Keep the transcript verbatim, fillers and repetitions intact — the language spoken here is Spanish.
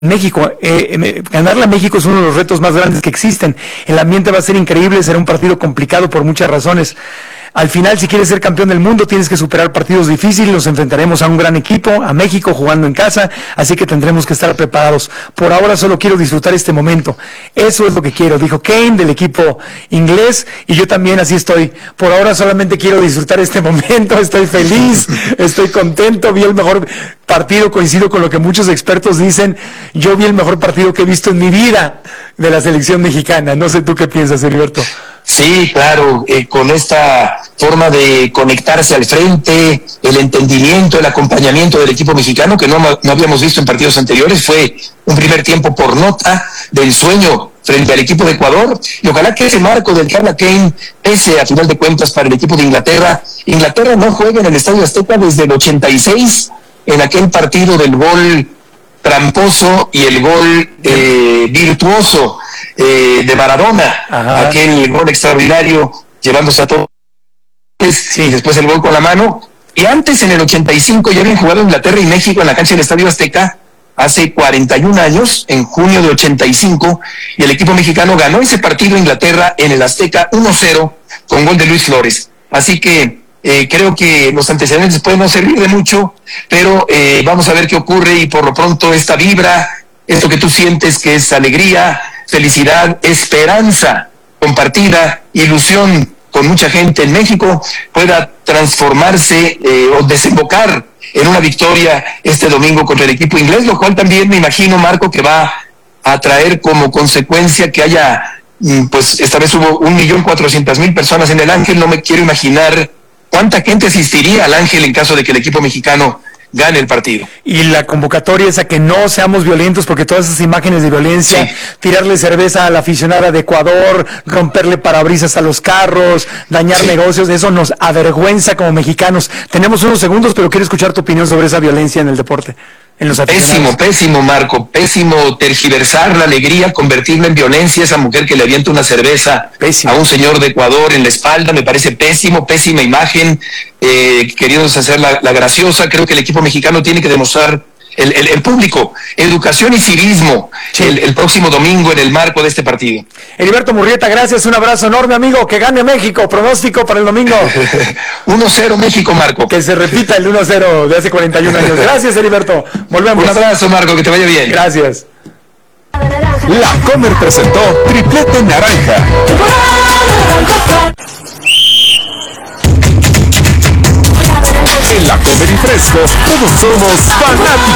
México, eh, ganarle a México es uno de los retos más grandes que existen. El ambiente va a ser increíble, será un partido complicado por muchas razones. Al final, si quieres ser campeón del mundo, tienes que superar partidos difíciles, nos enfrentaremos a un gran equipo, a México jugando en casa, así que tendremos que estar preparados. Por ahora solo quiero disfrutar este momento. Eso es lo que quiero, dijo Kane del equipo inglés, y yo también así estoy. Por ahora solamente quiero disfrutar este momento, estoy feliz, estoy contento, vi el mejor partido, coincido con lo que muchos expertos dicen, yo vi el mejor partido que he visto en mi vida de la selección mexicana. No sé tú qué piensas, Heriberto. Sí, claro, eh, con esta forma de conectarse al frente, el entendimiento, el acompañamiento del equipo mexicano que no, no habíamos visto en partidos anteriores, fue un primer tiempo por nota del sueño frente al equipo de Ecuador, y ojalá que ese marco del que habla Kane pese a final de cuentas para el equipo de Inglaterra. Inglaterra no juega en el Estadio Azteca desde el ochenta y seis, en aquel partido del gol tramposo y el gol eh, virtuoso eh, de Maradona. Ajá. Aquel gol extraordinario llevándose a todos, sí, y después el gol con la mano. Y antes, en el ochenta y cinco, ya habían jugado Inglaterra y México en la cancha del Estadio Azteca hace cuarenta y un años, en junio de ochenta y cinco, y el equipo mexicano ganó ese partido a Inglaterra en el Azteca uno cero con gol de Luis Flores. Así que Eh, creo que los antecedentes pueden no servir de mucho, pero eh, vamos a ver qué ocurre, y por lo pronto esta vibra, esto que tú sientes que es alegría, felicidad, esperanza compartida, ilusión con mucha gente en México, pueda transformarse eh, o desembocar en una victoria este domingo contra el equipo inglés, lo cual también me imagino, Marco, que va a traer como consecuencia que haya, pues esta vez hubo un millón cuatrocientas mil personas en el Ángel. No me quiero imaginar ¿cuánta gente asistiría al Ángel en caso de que el equipo mexicano gane el partido? Y la convocatoria es a que no seamos violentos, porque todas esas imágenes de violencia, sí, tirarle cerveza a la aficionada de Ecuador, romperle parabrisas a los carros, dañar sí. negocios, eso nos avergüenza como mexicanos. Tenemos unos segundos, pero quiero escuchar tu opinión sobre esa violencia en el deporte. En los pésimo, pésimo, Marco, pésimo tergiversar la alegría, convertirla en violencia. Esa mujer que le avienta una cerveza pésimo. a un señor de Ecuador en la espalda, me parece pésimo, pésima imagen, eh, queriéndose hacer la, la graciosa. Creo que el equipo mexicano tiene que demostrar, el, el, el público, educación y civismo, sí. el, el próximo domingo en el marco de este partido. Heriberto Murrieta, gracias, un abrazo enorme, amigo, que gane México. Pronóstico para el domingo. uno cero México, Marco. Que se repita el uno cero de hace cuarenta y un años. Gracias, Heriberto. Volvemos. Un abrazo, Marco, que te vaya bien. Gracias. La Comer presentó Triplete Naranja. En La Comer y Fresco, todos somos fanáticos.